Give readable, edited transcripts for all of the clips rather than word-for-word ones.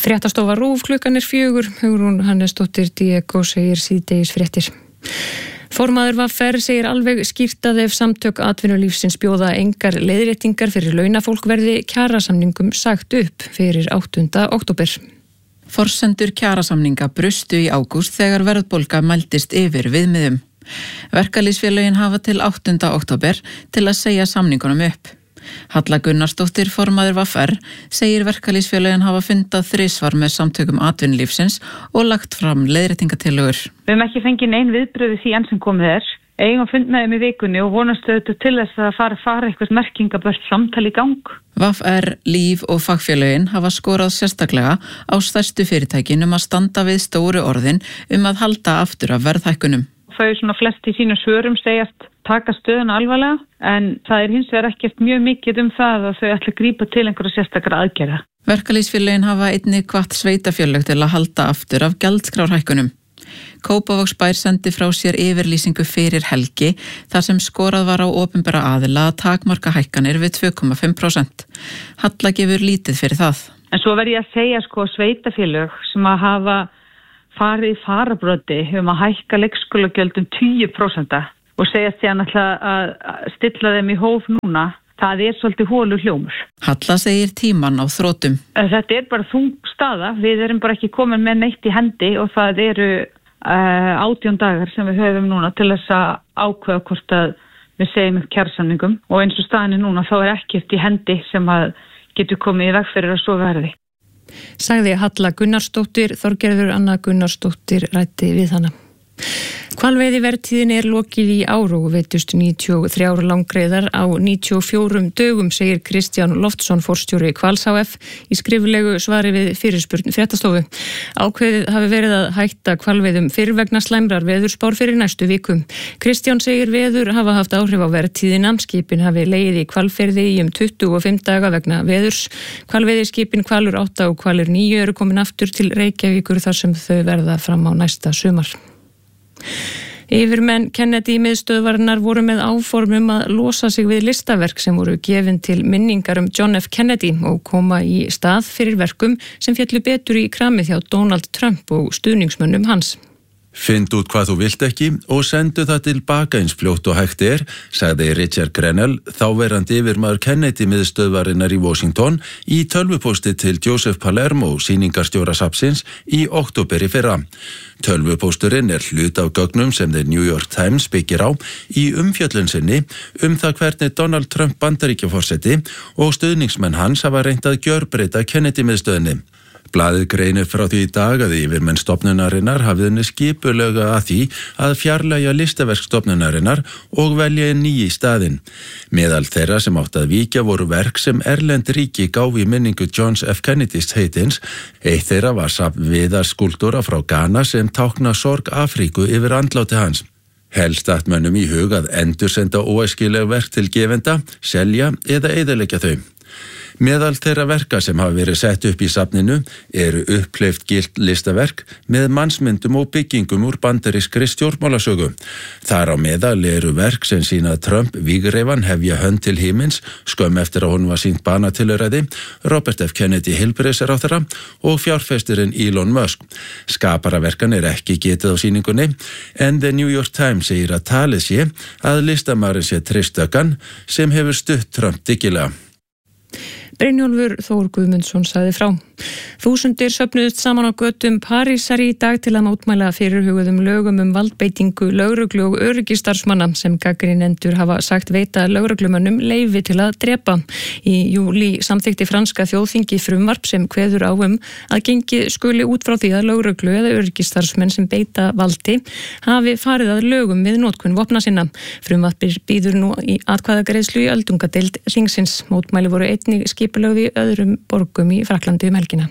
Fréttastofa RÚV, klukkan 4, Hugrún Hannesdóttir, Diego segir síðdegis fréttir. Formaður VR segir alveg skýrt að ef samtök atvinnulífsins bjóða engar leiðréttingar fyrir launafólk verði kjarasamningum sagt upp fyrir 8. október. Forsendur kjarasamninga brustu í ágúst þegar verðbólga mældist yfir viðmiðum. Verkalýðsfélögin hafa til 8. október til að segja samningunum upp. Halla Gunnarsdóttir, formaður VR, segir verkalýðsfélögin hafa fundað þrisvar með samtökum atvinnulífsins og lagt fram leiðréttingatillögur. Við höfum ekki fengið nein viðbrögð við því enn sem komið er. Eigum fund með þeim í vikunni og vonast auðvitað til þess að fara eitthvað merkingabört samtal í gang. VR, Líf og fagfélögin hafa skorað sérstaklega á stærstu fyrirtækin að standa við stóru orðin að halda aftur af verðhækkunum. Þau svona flest í sínum svörum segjast taka stöðuna alvarlega, en það er hins vegar ekkert mjög mikið það að þau ætla að grípa til einhverja sérstakra aðgerða. Verkalýðsfélögin hafa einnig hvatt sveitafélög til að halda aftur af gjaldskrárhækkunum. Kópavogsbær sendi frá sér yfirlýsingu fyrir helgi þar sem skorað var á opinbera aðila að takmarka hækkanir við 2,5%. Halla gefur lítið fyrir það. En svo verð ég að segja sveitafélög sem að hafa farið í farabroti að hækka leikskólagjöld 10% og segja síðan að stilla þeim í hóf núna, það er svolítið hólur hljómur. Halla segir tímann á þrótum. Þetta er bara þung staða, við erum bara ekki komin með neitt í hendi og það eru 18 dagar sem við höfum núna til þess að ákveða hvort að við segjum upp kjarasamningum og eins og staðan núna þá er ekkert í hendi sem að getur komið í veg fyrir að svo verði. Sagði Halla Gunnarsdóttir, Þorgerður Anna Gunnarsdóttir ræddi við hana. Hvalveiðivertíðin er lokið í ár og veitust 93 langgreiðar á 94 dögum, segir Kristján Loftsson, forstjóri Hvals HF í skriflegu svari við fyrirspurn Fréttastofu. Ákveðið hafi verið að hætta hvalveiðum fyrr vegna slæmrar veðurspár fyrir næstu vikum. Kristján segir veður hafa haft áhrif á vertíðina. Skipin hafi legið í Hvalfirði í 25 daga vegna veðurs. Hvalveiðiskipin Hvalur 8 og Hvalur 9 eru komin aftur til Reykjavíkur þar sem þau verða fram á næsta sumar. Yfirmenn Kennedy miðstöðvarinnar voru með áform að losa sig við listaverk sem voru gefin til minningar John F. Kennedy og koma í stað fyrir verkum sem féllu betur í kramið hjá Donald Trump og stuðningsmönnum hans. Find út hvað þú vilt ekki og sendu það tilbaka eins fljótt og hægt sagði Richard Grenell, þáverandi yfirmaður Kennedy miðstöðvarinnar í Washington í tölvupósti til Joseph Palermo, sýningarstjóra safnsins, í október í fyrra. Tölvupósturinn er hlut af gögnum sem The New York Times byggir á í umfjöllun sinni það hvernig Donald Trump Bandaríkjaforseti og stuðningsmenn hans hafa reynt að gjörbreyta Kennedy miðstöðinni. Blaðið greinir frá því í dag að yfirmenn stofnunarinnar hafði henni skipulega að því að fjarlægja listaverk stofnunarinnar og velja ný í staðinn. Meðal þeirra sem átt að víkja voru verk sem erlend ríki gáfu í minningu John F. Kennedys heitins. Eitt þeirra var safn viðarskúlptúra frá Ghana sem tákna sorg Afríku yfir andláti hans. Helst datt mönnum í hug að endursenda óæskileg verk til gefenda, selja eða eyðileggja þau. Meðal þeirra verka sem hafa verið sett upp í safninu eru upphleypt gilt listaverk með mannsmyndum og byggingum úr bandarískri stjórnmálasögu. Þar á meðal eru verk sem sýna Trump vígreifan hefja hönd til himins skömm eftir að honum var sýnt banatilræði, Robert F. Kennedy heilbrigðisráðherra og fjárfestirinn Elon Musk. Skaparaverkan er ekki getið á sýningunni en The New York Times segir að talið sé að listamaðurinn sé Tristökan sem hefur stutt Trump dyggilega. Brynjólfur Þór Guðmundsson sagði frá. Þúsundir söfnuðust saman á götum Parísar í dag til að mótmæla fyrirhuguðum lögum valdbeitingu lögreglu og öryggistarfsmanna sem gagnrýnendur hafa sagt veita lögreglumönnum leyfi til að drepa. Í júlí samþykkti franska þjóðþingi frumvarp sem kveður á að gengið skuli út frá því að lögreglu eða öryggistarfsmenn sem beita valdi hafi farið að lögum við notkun vopna sinna. Frumvarpið býður nú í atkvæðagreiðslu í öldungadeild þingsins. Mótmæli voru einnig skipulögð í öðrum borgum í Frakklandi helgina.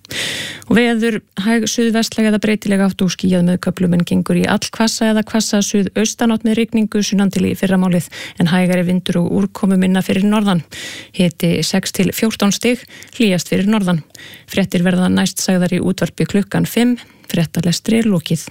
Og veður hæg suðvestlæg eða breytilega átt og skýjað með köflum en gengur í allhvassa eða hvassa suðaustanátt með rigningu sunnan til í fyrramálið en hægari vindur og úrkomu minna fyrir norðan. Hiti 6 til 14 stig, hlýjast fyrir norðan. Fréttir verða næst sagðar í útvarpi klukkan 5, fréttalestri er lokið.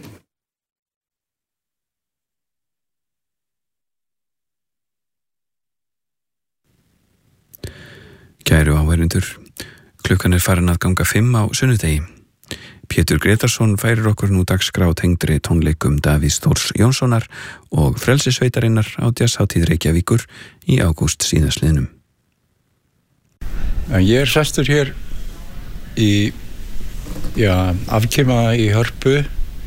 Kæru áheyrendur, Klukkan farin að ganga 5 á sunnudegi. Pétur Gretarsson færir okkur nú dagskrá tengdri tónleikum Davíðs Þórs Jónssonar og Frelsissveitarinnar á Jazzhátíð Reykjavíkur í ágúst síðastliðnum. Ég sestur hér í afkima í Hörpu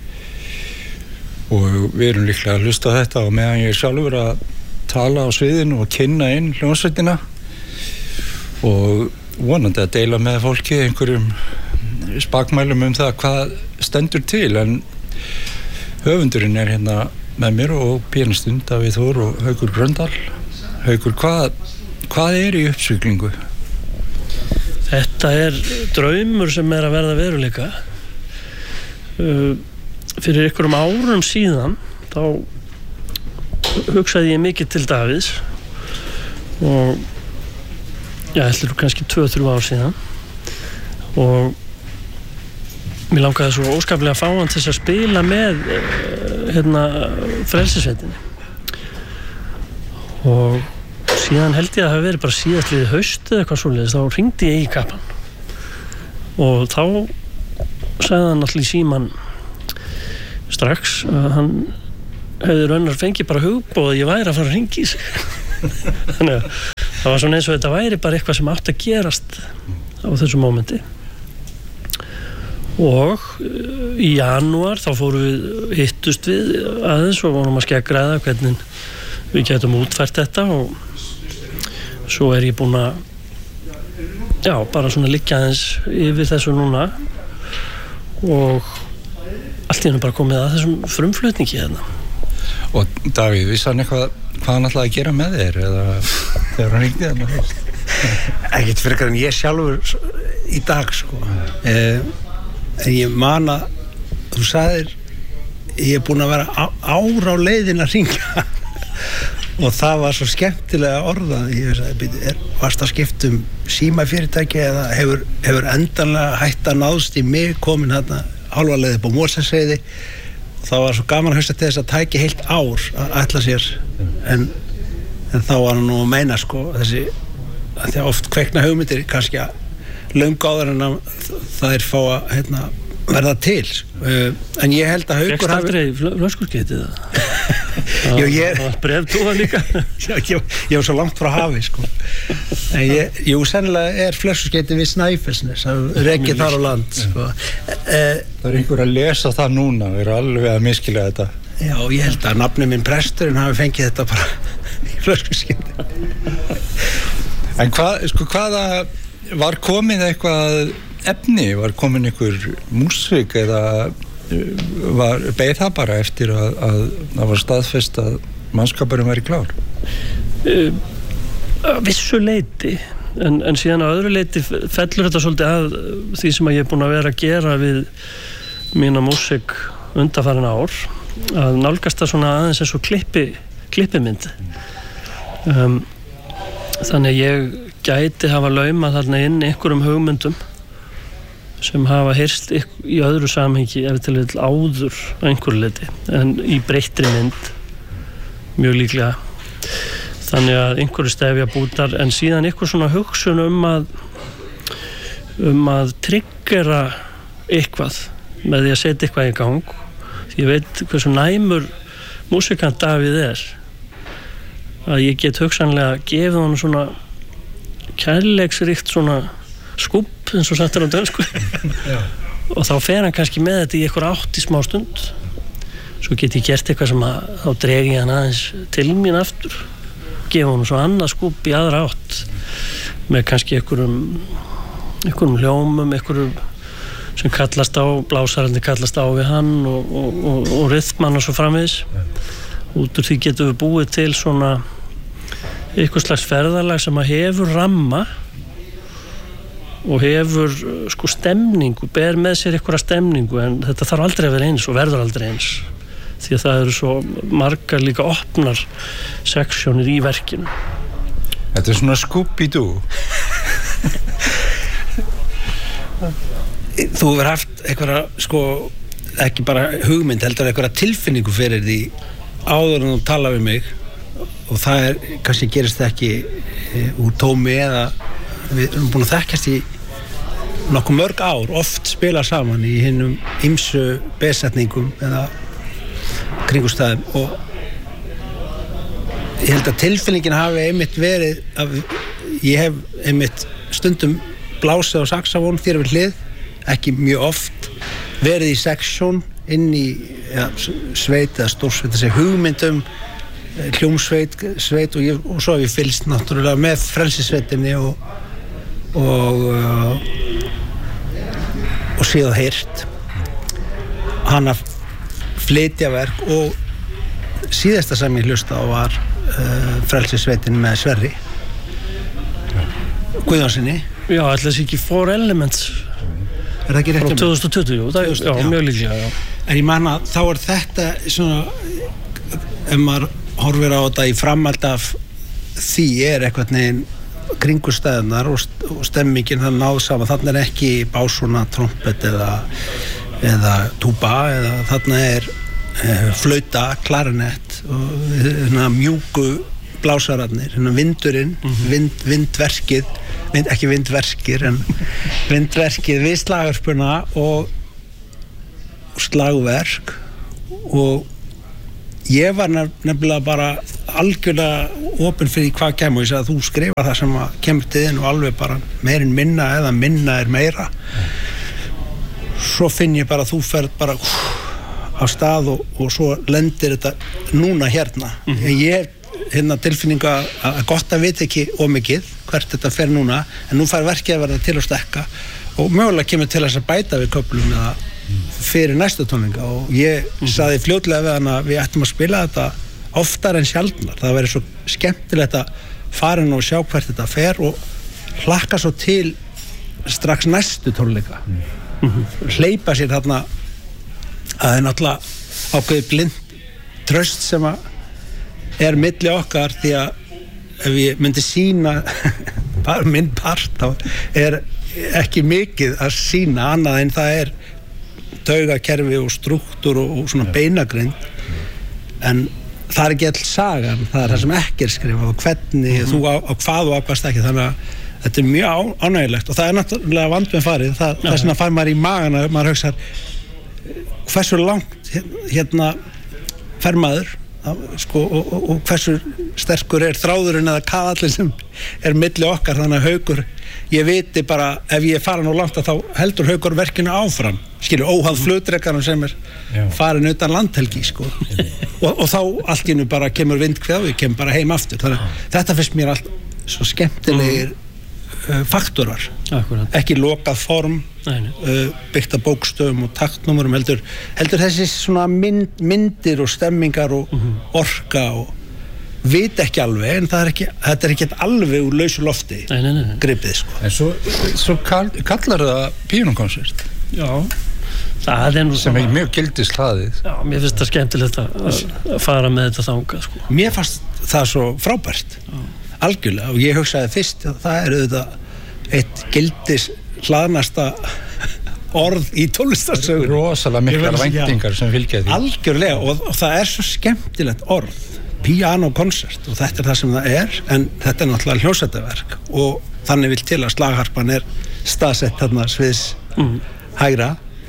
og við erum líklega að hlusta á þetta og meðan ég sjálfur að tala á sviðinu og kynna inn hljómsveitina og vonandi að deila með fólki einhverjum spakmælum það hvað stendur til, en höfundurinn hérna með mér og pianistinn Davíð Þór og Haukur Gröndal. Haukur, hvað í uppsiglingu? Þetta draumur sem að verða veruleika. Fyrir einhverjum árum síðan þá hugsaði ég mikið til Davíðs og ætlir kannski 2-3 ár síðan og mér langaði svo óskaplega að fá hann til að spila með Frelsissveitinni og síðan held ég að það hafi verið bara síðastliðið haust eða eitthvað svoleiðis, þá hringdi ég í kappan og þá sagði hann allir í síman strax að hann hefði raunar fengið bara hugboð að ég væri að fara að hringi í sig þannig að það var svona eins og þetta væri bara eitthvað sem átti að gerast á þessu mómenti og í janúar þá hittust við aðeins og vorum að skeggræða hvernig við getum útfært þetta og svo ég búin að bara svona liggja aðeins yfir þessu núna og allt í einu bara komið að þessum frumflutningi hérna. Og Davíð, vissi hann eitthvað hvað hann ætlaði að gera með þér eða þegar hann hringdi þarna fyrst? Ekkert frekar en ég sjálfur í dag sko. En ég man að þú sagðir ég búin að vera ár á leiðin að hringja og það var svo skemmtilega orðað. Ég sagði, varst að skipta símafyrirtæki eða hefur endanlega hætt að náðst í mig komin hérna hálfa leið upp á Mosfellsheiði. Það var svo gaman að hugsa til þess að tæki heilt ár að ætla sér en þá var hann nú að meina sko þessi að því að oft kveikna hugmyndir kannski að löngu áður en að þær fá að verða til en ég held að Haukur hafi aldrei flöskuskeitið það var brefdúfa líka ég var svo langt frá hafi sko en sennilega flöskuskeitið við Snæfellsnes rekið þar á land sko. Það einhver að lesa það núna við erum alveg að miskilja þetta já, ég held að nafni minn presturinn hafi fengið þetta bara í flöskuskeitið en hvaða var komið eitthvað efni, var komin einhver músík eða beið það bara eftir að það var staðfest að mannskapurinn væri klár? Vissu leyti en síðan á öðru leyti fellur þetta svolítið að því sem að ég er búin að vera að gera við mína músík undanfarin ár að nálgast það svona aðeins eins og klippimynd þannig að ég gæti hafa laumað þarna inn einhverjum hugmyndum sem hafa heyrst í öðru samhengi ef til vill áður á einhverju leyti en í breyttri mynd mjög líklega þannig að einhverju stefja bútar en síðan einhver svona hugsun að triggera eitthvað með því að setja eitthvað í gang því ég veit hversu næmur músikant Davíð að ég get hugsanlega gefið honum svona kærleiksríkt svona skúbb eins og sagt á dönsku og þá fer hann kannski með þetta í einhver átt í smá stund svo get ég gert eitthvað sem þá dreg ég hann aðeins til mín aftur gefa honum svo annað skúbb í aðra átt með kannski einhverjum hljómum einhverjum sem kallast á blásararnir kallast á við hann og rytman og svo framvegis út úr því getum við búið til svona eitthvað slags ferðalag sem að hefur ramma og hefur sko stemningu, ber með sér einhverja stemningu en þetta þarf aldrei að vera eins og verður aldrei eins því að það eru svo margar líka opnar seksjónir í verkinu. Þetta svona Scooby-Doo. Þú hefur haft einhverja sko ekki bara hugmynd heldur einhverja tilfinningu fyrir því áður en þú tala við mig og það kannski gerist ekki úr tómi eða við erum búin að þekkjast í nokkuð mörg ár oft spila saman í hinnum ýmsu besetningum eða kringumstæðum og ég held að tilfinningin hafi einmitt verið að ég hef einmitt stundum blásið á saxofón þér við hlið, ekki mjög oft verið í seksjón inn í sveit eða stórsveit þessi hugmyndum hljómsveit og svo hef ég fylgst náttúrulega með frelsissveitinni og síðan heyrt hana flytja verk og síðasta sem ég hlusta á var frelsissveitin með Sverri Guðjónssoni. Já, ætlaðis ekki 4 Elements Er það ekki rétt? Frá 2020, já, mjög líklega, já. En ég man að þá þetta svona ef maður horfir á þetta í framhald af því eitthvað neginn kringumstæðurnar og stemmingin það náð saman, þarna ekki básúna, trompet eða túba eða þarna flauta, klarinett og mjúku blásararnir, vindurinn, vindverkið, ekki vindverkir en vindverkið við slagverkuna og slagverk og ég var nefnilega bara algjörlega opinn fyrir hvað kemur og ég sagði að þú skrifa það sem kemur til þinn og alveg bara meirinn minna eða minna meira svo finn ég bara að þú ferð bara á stað og svo lendir þetta núna hérna ég tilfinningu að gott að vita ekki ómikið hvert þetta fer núna en nú fær verkið að verða til að stekka og mögulega kemur til þess að bæta við köflum eða fyrir næstu tónleika og ég sagði fljótlega við hann að við ættum að spila þetta oftar en sjaldnar það væri svo skemmtilegt að fara og sjá hvert þetta fer og hlakka svo til strax næstu tónleika hleypa sér þarna að það náttúrulega ákveðið blind traust sem að milli okkar því að ef ég myndi sýna bara minn part þá ekki mikið að sýna annað en það taugakerfi og strúktúr og svona beinagrind en það ekki all sagan það sem ekki skrifað og hvernig þú á hvað og ákvæmst ekki þannig að þetta mjög ánægilegt og það náttúrulega vand með farið það sem að fær maður í magana maður hugsar hversu langt hérna fer maður og hversu sterkur þráðurinn eða kaðallin sem milli okkar þannig að Haukur ég viti bara ef ég fara nú langt að þá heldur Haukur verkinu áfram óháð flutrekkarum sem farin utan landhelgi og þá allt í einu bara kemur vindkveð og ég kem bara heim aftur þannig að þetta finnst mér allt svo skemmtilegir faktorar ekki lokað form byggt af bókstöfum og taktnúmerum heldur þessi svona myndir og stemmingar og orka og veit ekki alveg en þetta er ekki alveg úr lausu lofti gripið En svo kallar það píanókonsert Já það nú sem mjög gildist hlaðið Já, mér finnst það skemmtilegt að fara með þetta þangað Mér fannst það svo frábært algjörlega og ég hugsaði fyrst að það auðvitað eitt gildis hlaðnasta orð í tónlistarsögur rosalega miklar væntingar sem fylgja því algjörlega og það svo skemmtilegt orð píanókonsert og þetta það sem það en þetta náttúrulega hljómsveitaverk og þannig vil til að slagharpan staðsett þarna sviðs hægra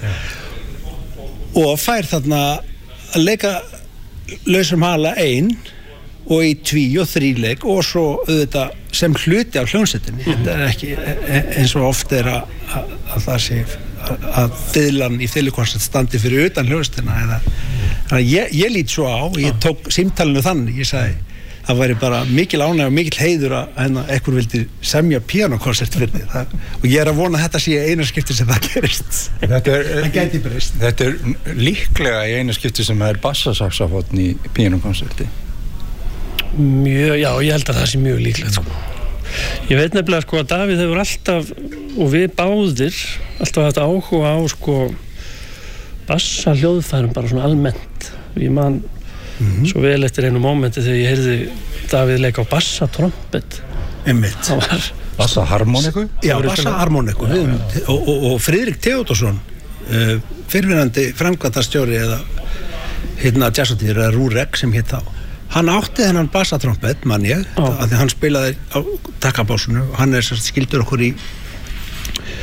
og fær þarna að leika lausum hala ein og í 2 og 3 leik og svo auðvitað sem hluti af hljómsveitinni þetta ekki eins og oft að það sé að fiðlan í fiðlukonsert standi fyrir utan hljómsveitina ég lít svo á ég tók símtalinu þannig ég sagði það væri bara mikil ánægja og mikil heiður að einhver vildi semja píanókonsert fyrir því og ég að vona að þetta sé einu skipti sem það gerist það gæti breyst Þetta líklega í einu skipti sem það bassasaxofón í píanókonserti Mjög, já, ég held að það sé mjög líklegt Ég veit nefnilega að Davíð hefur alltaf og við báðir alltaf haft áhuga á bassa hljóðfærum bara svona almennt ég man svo vel eftir einu mómenti þegar ég heyrði Davíð leika á bassatrompet einmitt bassaharmoniku? Já, bassaharmoniku og Friðrik Theodorsson fyrrverandi framkvæmdastjóri eða jazzatýr eða Rúrek sem hétt þá hann átti þennan bassatrompet mann ég af því hann spilaði á takkabásunu og hann skildur okkur í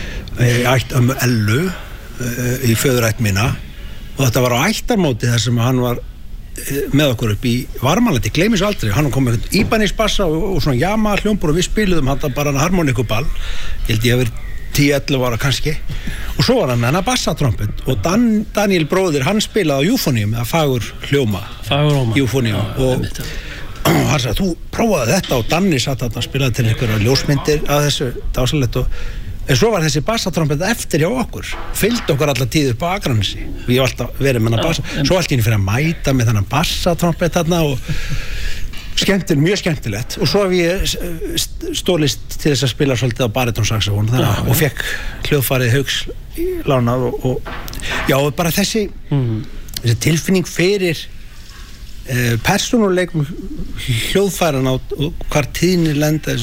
ætt ömmu Ellu í föðurætt mína og þetta var á ættarmóti þar sem hann var með okkur upp í Varmalandi, gleymi svo aldrei, hann kom með Ibanez bassa og svona Yamaha hljómbor og við spiluðum hann bara harmonikuball, ég held ég að vera 10-11 ára kannski og svo var hann með hana bassatrompet og Daniel bróðir, hann spilaði á Euphonium eða fagur Euphonium og hann sagði, þú prófaði þetta og Danni satt að spilaði til einhverja ljósmyndir að þessu dásalett en svo var þessi bassatrompet eftir hjá okkur fylgdi okkur alla tíð upp á Akranesi og ég hef alltaf verið með hana bassa svo allt í henni fyrir að mæta með þennan bassatrompet þarna og mjög skemmtilegt og svo hef ég stólist til þess að spila svolítið á baritónsaxofón og fekk hljóðfarið Hauks lánað og já, bara þessi tilfinning fyrir persónuleikum hljóðfærana og hvar tíðinni lenda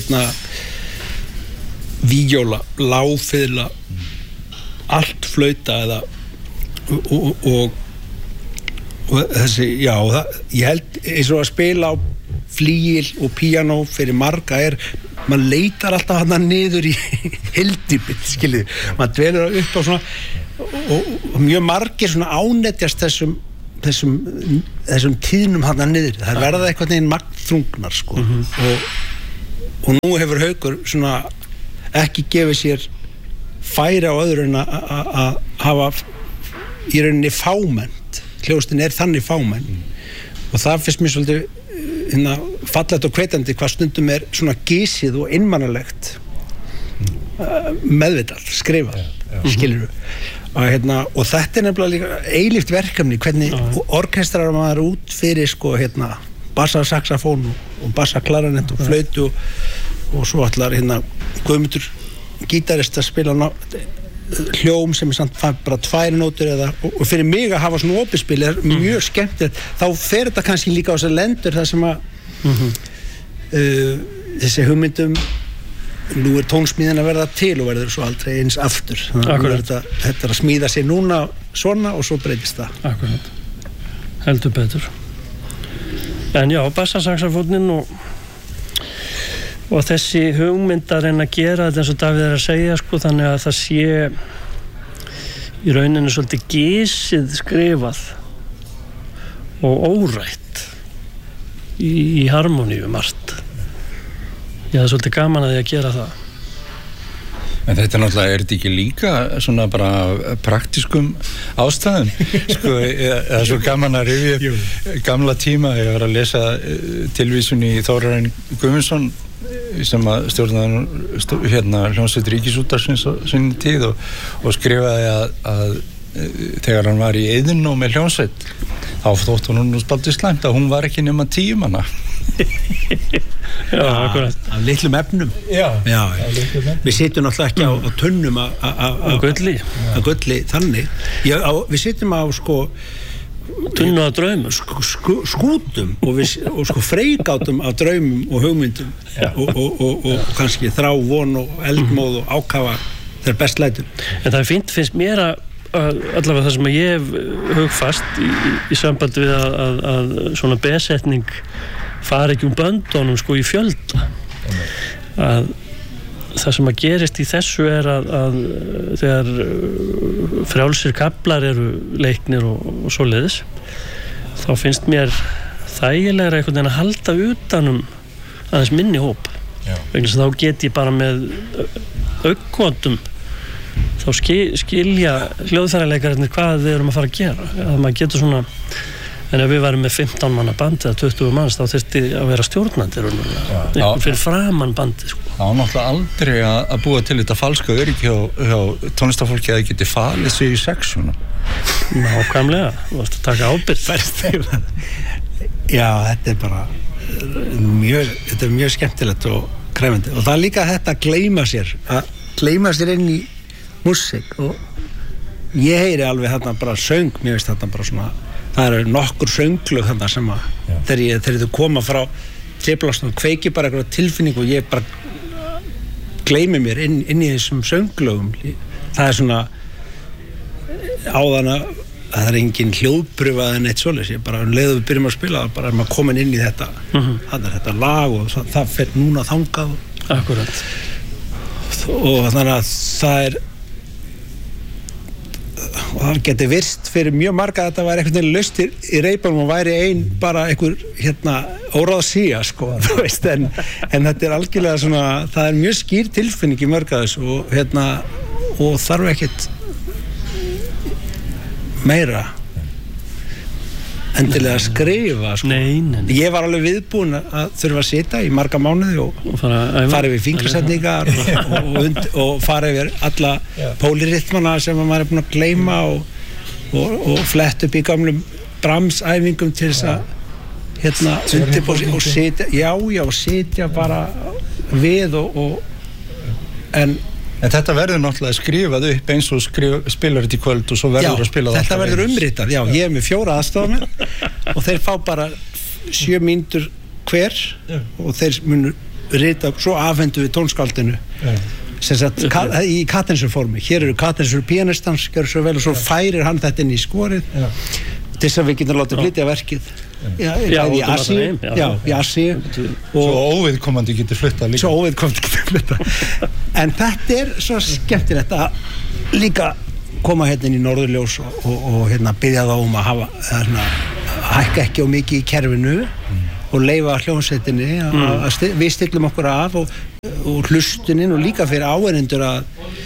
víjóla, lágfiðla allt flauta eða og þessi, já, ég held eins og að spila á flíil og píanó fyrir marga maður leitar alltaf hana niður í hildibit, skiljið maður dvelur upp á svona og mjög margir svona ánetjast þessum tíðnum hana niður, það verða eitthvað neginn magnþrungnar sko og nú hefur Haukur svona ekki gefið sér færi á öðru en að hafa í rauninni fámennt hljóðstin þannig fámenn og það finnst mér svolítið fallegt og hvetjandi hvað stundum svona gísið og innmannalegt meðvitað, skrifað skilurðu og þetta nefnilega líka eilíft verkefni hvernig orkestrar maður út fyrir sko bassasaxafón og bassaklarinett og flautu og svo allar Guðmundur gítarist að spila hljóm sem samt bara 2 nótur og fyrir mig að hafa svona opinspil mjög skemmtilegt, þá fer þetta kannski líka á þessar lendur þar sem að þessi hugmyndum nú tónsmíðin að verða til og verður svo aldrei eins aftur þannig að þetta að smíða sig núna svona og svo breytist það Akkurat, heldur betur en já, bassasaxafóninn og þessi hugmynd að reyna að gera þetta eins og Davíð að segja sko, þannig að það sé í rauninu svolítið gísið skrifað og órætt í harmoníu margt það er svolítið gaman að því að gera það En þetta náttúrulega þetta ekki líka svona bara praktiskum ástæðum sko, það er svo gaman að rifja gamla tíma, ég var að lesa tilvísun í Þórarinn Guðmundsson sem að stjórnaði hljómsveit Ríkisútvarpsins á sinni tíð og skrifaði að þegar hann var í Iðnó með hljómsveit þá þótt hún spaldi slæmt að hún var ekki nema 10 manna Já, akkurat af litlum efnum Já. Við sitjum náttúrulega ekki á tunnum að gulli þannig við sitjum á sko tunnu af draumum skútum og sko freigátum af draumum og hugmyndum og kannski þrá, von og eldmóð og ákafa þegar best lætur En það er fínt, finnst mér að allavega það sem að ég hef hugfast í sambandi við að svona besetning fari ekki böndunum sko í fjölda að það sem að gerist í þessu er að þegar frjálsir kaflar eru leiknir og svoleiðis þá finnst mér þægilegra einhvern veginn að halda utanum aðeins minni hóp vegna þess að þá get ég bara með augnkvotum þá skilja hljóðfæraleikarinnir hvað við erum að fara að gera að maður getur svona en ef við varum með 15 manna bandi eða 20 manns þá þyrfti að vera stjórnandi fyrir framan bandi sko. Það var náttúrulega aldrei að búa til þetta falska öryggi hjá tónlistafólki að það geti falið sig í sexuna Nákvæmlega, þú varst að taka ábyrgð Já, þetta er bara mjög skemmtilegt og krefandi og það er líka þetta að gleyma sér inn í músík og ég heyri alveg þarna bara söng, mér veist þarna bara svona það eru nokkur sönglög þarna sem að þegar þau koma frá treflásnum kveiki bara eitthvað tilfinning og ég bara gleymi mér inn í þessum sönglögum það er svona áðan að það er engin hljóðprufað en eitt svoleiðis ég bara leiðu við byrjum að spila bara er maður komin inn í þetta það er þetta lag og það fer núna þangað Akkurat og þannig að það er og það geti virst fyrir mjög marga að þetta væri einhvern veginn laust í reipunum og væri bara einhver óráð síja sko, þú veist, en þetta algjörlega svona, það mjög skýr tilfinning í mörg að þessu og þarf ekkert meira endilega að skrifa sko. Nei. Ég var alveg viðbúin að þurfa að sitja í marga mánuði og fara yfir fingrasetningar og fara yfir alla pólirithmana sem maður búin að gleyma og flett upp í gamlum Brahms-æfingum til þess að undirbúa sig og sitja og sitja bara við En þetta verður náttúrulega skrifað upp eins og spilar þetta í kvöld og svo verður að spila það. Þetta verður umritað, ég er með 4 aðstofamenn og þeir fá bara 7 mínútur hver og þeir munu rita, svo afhendu við tónskáldinu sem sagt í Kattensur-formi. Hér eru Kattensur pianistans, gerur svo vel og svo færir hann þetta inn í skorið til þess að við getum látið flytja verkið. Í Assi Svo óviðkomandi getur flyttað líka. En þetta svo skemmtilegt að líka koma inn í Norðurljós og biðja þá að hækka ekki á mikið í kerfinu og leyfa hljómsveitinni að við stillum okkur af og hlustunin og líka fyrir áheyrendur að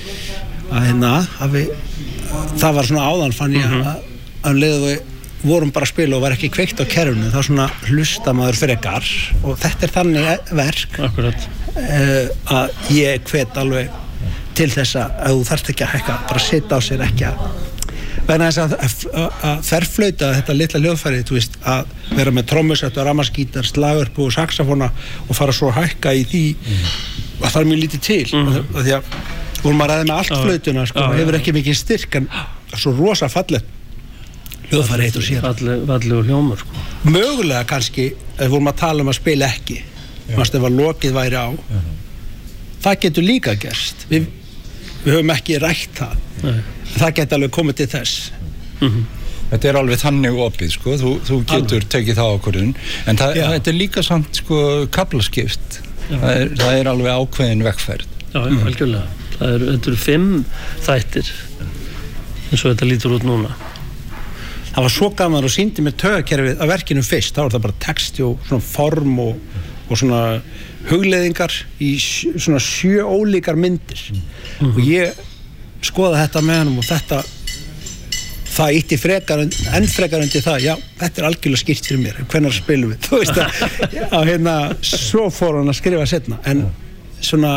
það var svona áðan fann ég að leiða við vorum bara að spila og var ekki kveikt á kerfinu, þá svona hlusta maður frekar og þetta þannig verk að ég hvet alveg til þess að þú þarft ekki að hækka, bara sitja á sér ekki vegna þess að þverflauta þetta litla hljóðfæri, þú veist, að vera með trommusett og rafmagnsgítar, slagverku og saxafóna og fara svo að hækka í því að það mjög lítið til því að vorum að ræða með allt flautuna sko, hefur ekki mikið styrk en svo rosa fallegt hljóðfæri heitur sér Fallegu hljómur sko. Mögulega kannski ef vorum að tala að spila ekki mást ef að lokið væri á það getur líka gerst við höfum ekki rætt það getur alveg komið til þess Þetta alveg þannig opið sko, þú getur tekið það ákvörðun en þetta líka samt sko kaflaskipt það alveg ákveðin vegferð algjörlega, þetta eru 5 þættir eins og þetta lítur út núna Það var svo gaman og sýndi með taugakerfið að verkinu fyrst, þá var það bara texti og svona form og svona hugleiðingar í svona 7 ólíkar myndir og ég skoða þetta með hann og það ítti enn frekar undir það, já, þetta algjörlega skýrt fyrir mér, hvenær spilum við, þú veist að svo fór hann að skrifa setna, en svona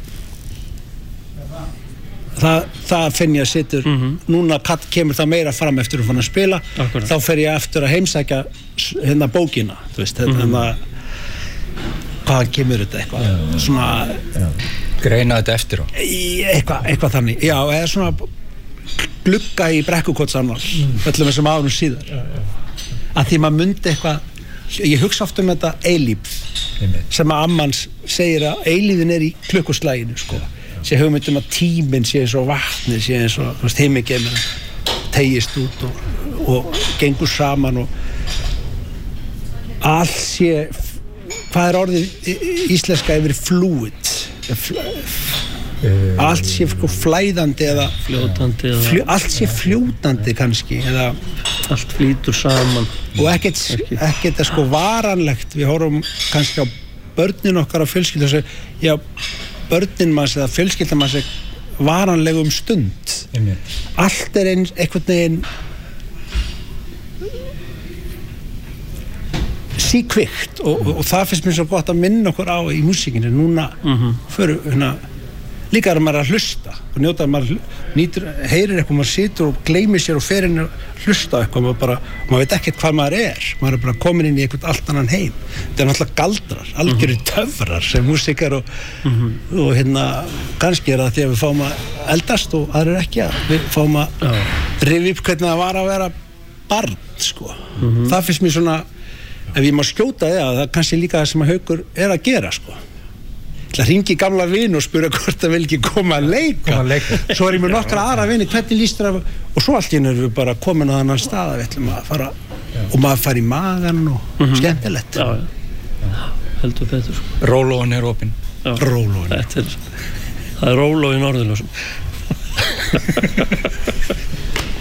það finn ég að situr núna kemur það meira fram eftir að fann að spila þá fer ég eftir að heimsækja bókina þú veist, hvað kemur þetta eitthvað svona greina þetta eftir á eitthvað þannig, já, eða svona glugga í Brekkukotsannál öllum þessum árum síðar að því maður myndi eitthvað ég hugsa oft þetta eilífð sem að ammans segir að eilífðin í klukkuslæginu sko sé hugmyndum að tíminn sé eins og vatni sé eins og himmigeimur tegist út og gengur saman og allt sé hvað orðið íslenska yfir fluid allt sé flæðandi eða fljótandi allt sé fljótandi kannski eða allt flýtur saman og ekkert sko varanlegt við horfum kannski á börnin okkar á fjölskyldu og segja já börnin manns eða fjölskyldan manns varanlegum stund allt einhvern veginn síkvikt og það finnst mér svo gott að minna okkur á í músíkinni núna fyrir líka er maður að hlusta og njóta að maður heyrir eitthvað, maður situr og gleymir sér og fer inn að hlusta eitthvað maður veit ekkert hvað maður er bara komin inn í eitthvað allt annan heim þetta er náttúrulega galdrar, algjörir töfrar sem músíkar og kannski er það því að við fáum að eldast og aðrir ekki að við fáum að rifja upp hvernig það var að vera barn sko það finnst mér svona ef ég má skjóta það er kannski líka það sem að Haukur er að gera sko að hringi gamla vini og spura hvort það vil ekki koma að leika svo er ég með nokkra aðra vini hvernig líst þér og svo allt í einu erum við bara komin á þannan stað við ætlum að fara og maður fara í magan og skemmtilegt heldur betur sko. Rólóin er opinn Rólóin það er róló í Norðurljósum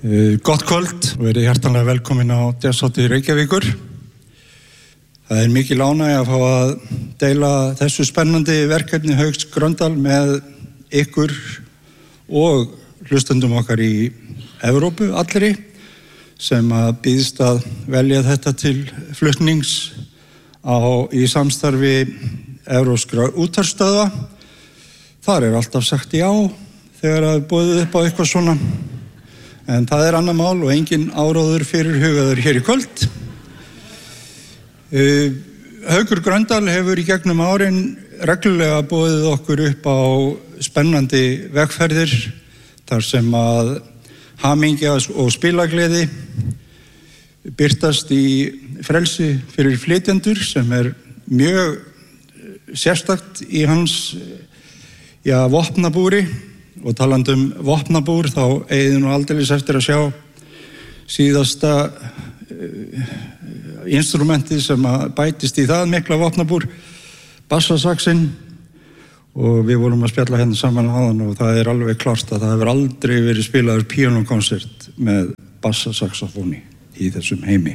Gott kvöld og verið hjartanlega velkomin á Jazzhátíð Reykjavíkur. Það mikil ánægja að fá að deila þessu spennandi verkefni Hauks Gröndal með ykkur og hlustendum okkar í Evrópu allri sem að býðst að velja þetta til flutnings í samstarfi evrópskra útvarpsstöðva. Þar alltaf sagt já þegar að boðið upp á eitthvað svona. En það annað mál og engin áróður fyrirhugaður hér í kvöld. Haukur Gröndal hefur í gegnum árin reglulega boðið okkur upp á spennandi vegferðir þar sem að hamingja og spilagleði birtast í frelsi fyrir flytjendur sem mjög sérstakt í hans vopnabúri. Og talandi vopnabúr þá eigið nú aldeilis eftir að sjá síðasta instrumentið sem að bætist í það mikla vopnabúr, bassasaxinn, og við vorum að spjalla hérna saman áðan og það alveg klárt að það hefur aldrei verið spilaður píanókonsert með bassasaxofóni í þessum heimi.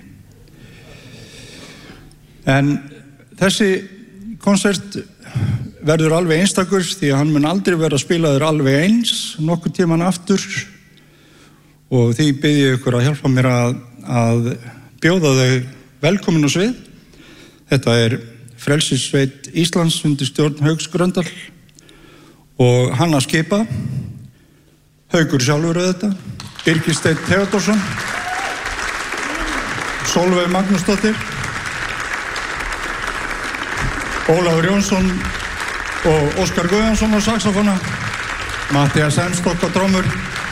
En þessi konsert verður alveg einstakur því að hann mun aldrei vera spilaður alveg eins nokkur tíman aftur og því bið ég ykkur að hjálpa mér að bjóða þau velkomin á svið. Þetta Frelsissveit Íslands undir stjórn Hauks Gröndal og hann að skipa Haukur sjálfur auðvitað, Birgir Steinn Theodórsson, Sólveig Magnúsdóttir, Ólafur Jónsson og Óskar Guðjónsson á saxofóna, Matthías Hemstótt á trommur,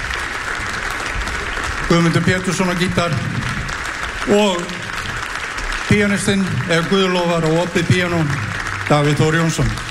Guðmundur Pétursson á gítar og píanistinn Guðlofar og opið píanó Davíð Þór Jónsson.